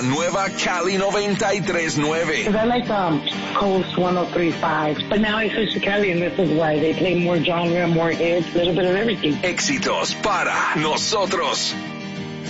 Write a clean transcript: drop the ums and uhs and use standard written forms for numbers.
Nueva Cali 93.9. Because I like Coast 103.5, but now I switched to Cali, and this is why they play more genre, more hits, a little bit of everything. Éxitos para nosotros.